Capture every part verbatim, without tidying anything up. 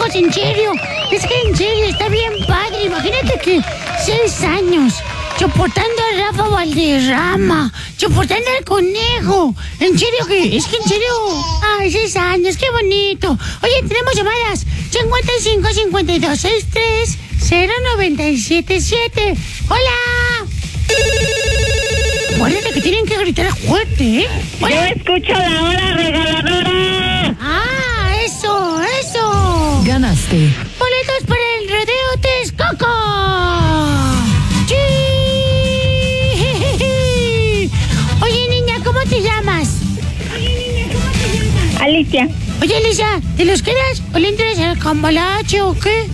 chicos, en serio. Es que en serio, está bien padre. Imagínate que seis años soportando a Rafa Valderrama, soportando al conejo. En serio que, es que en serio. Ay, seis años, qué bonito. Oye, tenemos llamadas. cincuenta y cinco, cincuenta y dos, sesenta y tres, cero noventa y siete siete. ¡Hola! Acuérdate que tienen que gritar fuerte, ¿eh? ¡Hola! Yo escucho la hora regaladora. ¡Ah, eso, eso! Ganaste boletos para el Rodeo Texcoco. ¡Sí! Oye, niña, ¿cómo te llamas? Alicia. Oye, Alicia, ¿te los quedas o le entras al cambalache o qué?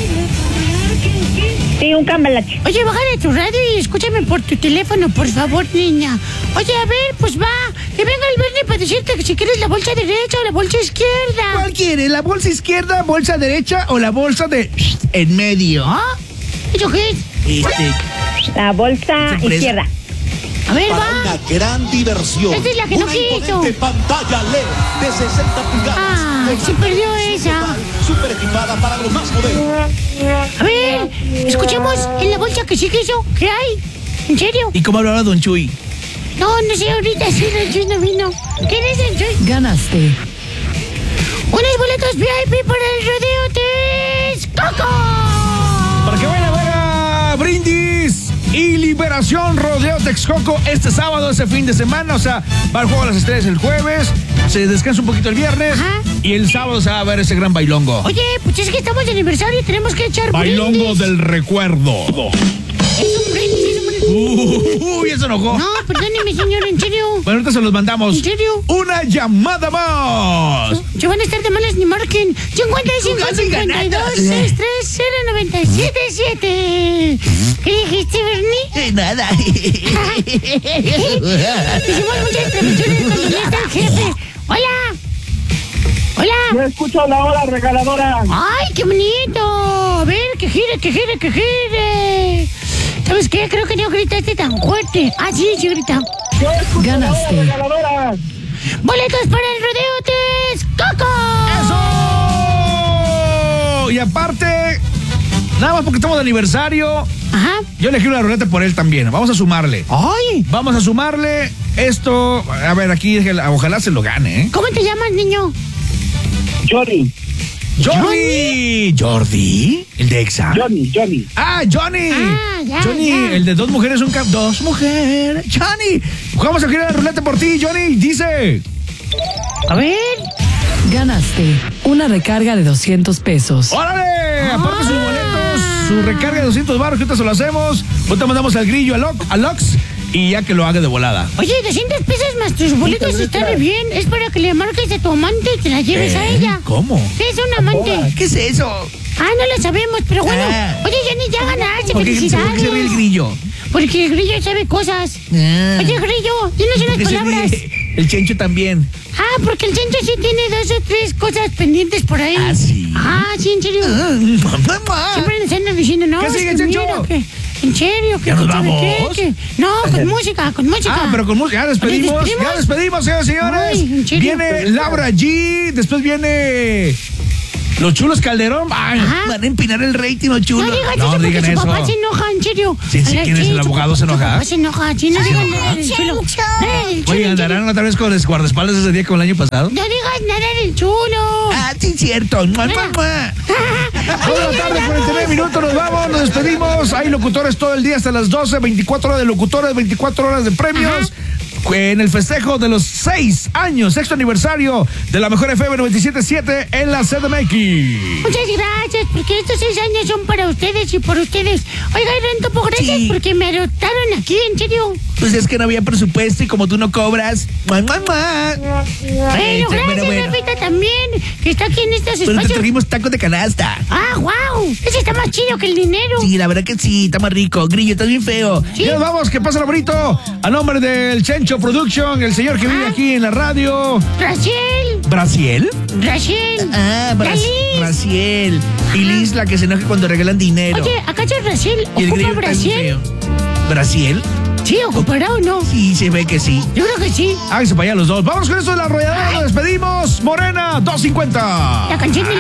Sí, un cambalache. Oye, bájale tu radio y escúchame por tu teléfono, por favor, niña. Oye, a ver, pues va, que venga el Bernie para decirte que si quieres la bolsa derecha o la bolsa izquierda. ¿Cuál quieres? ¿La bolsa izquierda, bolsa derecha o la bolsa de en medio? ¿Ah? ¿Eso qué es? Este. La bolsa Sorpresa. izquierda. A ver, Para va. una gran diversión. Esta es la que no una quiso. imponente pantalla L E D de sesenta pulgadas. Ah, se perdió esa. Super equipada para los más modernos. A ver, escuchemos en la bolsa que sí quiso. ¿Qué hay? ¿En serio? ¿Y cómo hablaba Don Chuy? No, no sé, ahorita sí, Don Chuy no vino. ¿Quién es Don Chuy? Ganaste Unos boletos V I P para el Rodeo Texcoco. Para que vayan a ver a Brindis y Liberación Rodeo Texcoco este sábado, ese fin de semana. O sea, va el juego a las estrellas el jueves, se descansa un poquito el viernes. Ajá. Y el sábado se va a ver ese gran bailongo. Oye, pues es que estamos de aniversario y tenemos que echar Bailongo brindis. del recuerdo. Es un brindis, es un brindis. Uh, Uy, ya se enojó. No, perdóneme, señor, en serio. Bueno, ahorita se los mandamos. ¿En serio? Una llamada más. Se van a estar de malas ni marquen. cincuenta y cinco, cincuenta y dos, sesenta y tres, cero noventa y siete siete. ¿Qué dijiste, Bernie? Eh, nada. Hicimos muchas travesuras cuando ya está el jefe. ¡Hola! ¡Hola! Yo escucho la hora regaladora. ¡Ay, qué bonito! A ver, que gire, que gire, que gire. ¿Sabes qué? Creo que no gritaste tan fuerte. Ah, sí, sí grita. Yo escucho Ganaste. la hora regaladora. ¡Boletos para el Rodeo Texcoco! ¡Eso! Y aparte, nada más porque estamos de aniversario, Ajá. yo elegí una ruleta por él también. Vamos a sumarle. ¡Ay! Vamos a sumarle esto. A ver, aquí, ojalá se lo gane, ¿eh? ¿Cómo te llamas, niño? Johnny, ¡Jordi! ¿Jordi? ¿El de Exa? Johnny, Johnny. ¡Ah, Johnny! Ah, ya, Johnny, ya. el de dos mujeres, un cap... Dos mujeres. ¡Johnny! Vamos a girar la ruleta por ti, Johnny. Dice... A ver. Ganaste una recarga de doscientos pesos. ¡Órale! Aparte sus Ah. boletos, su recarga de doscientos baros, que ahorita se lo hacemos. Ahorita mandamos al grillo, al Ox, al Ox, y ya que lo haga de volada. Oye, doscientos pesos más tus boletos están re bien. Es para que le marques a tu amante y te la lleves a ¿Eh? ella. ¿Cómo? ¿Qué es un amante? ¿Qué es eso? Ah, no lo sabemos, pero bueno. Ah. Oye, Jenny, ya ganaste. ¿Por qué, ¿Por qué se ríe el Felicidades. grillo? Porque el grillo sabe cosas. Ah. Oye, grillo, dinos ¿Por unas qué se palabras. ríe? El Chencho también. Ah, porque el Chencho sí tiene dos o tres cosas pendientes por ahí. ¿Ah, sí? Ah, sí, en serio. Siempre nos andan diciendo, no, ¿Qué es sigue, que Chencho? mira, que en serio, que ¿Ya nos quién sabe vamos? qué, que- no, con música, con música. Ah, pero con música. Ya despedimos. Oye, ¿despedimos? Ya despedimos, señores y señores. Ay, ¿en serio? Viene Laura G. Después viene Los Chulos Calderón. Ay, Ajá. van a empinar el rating, los chulos. No digas No eso porque digan su eso. papá se enoja, en serio. Sí, sí, A la- ¿quién es el su abogado? papá- ¿Se enoja? Su papá se enoja, sí, no digas nada del chulo. Nada del chulo, Oye, en andarán serio. otra vez con los guardaespaldas ese día como el año pasado. No digas nada del chulo. Ah, sí, cierto. Mua, mua, mua. Dos de la tarde, cuarenta y nueve minutos, nos vamos, nos despedimos. Hay locutores todo el día hasta las doce, veinticuatro horas de locutores, veinticuatro horas de premios. En el festejo de los seis años, sexto aniversario de la mejor F M noventa y siete punto siete en la C D M X. Muchas gracias, porque estos seis años son para ustedes y por ustedes. Oiga, Ren Topo, gracias Sí. porque me adoptaron aquí, en serio. Pues es que no había presupuesto y como tú no cobras. Mua, mua, mua. Bueno, Este, gracias, bueno, bueno. Rafita, también, que está aquí en estos Pero te espacios. trajimos tacos de canasta. Ah, wow, ese está más chido que el dinero. Sí, la verdad que sí, está más rico. Grillo, estás bien feo. Sí. Ya nos vamos, que pasa lo bonito. A nombre del Chencho Production, el señor que vive Ah. aquí en la radio. Rachel, ¿Braciel? Rachel. Ah, La Bra Liz. Braciel. Y Liz, la que se enoja cuando regalan dinero. Oye, ¿acaso Rachel y el ocupa grillo está bien Brasil? feo. ¿Braciel? Sí, ¿ocupará o no? Sí, se ve que sí. Yo creo que sí. Háganse para allá los dos. Vamos con eso de la arrolladora. Nos despedimos. Morena, dos cincuenta. La canción de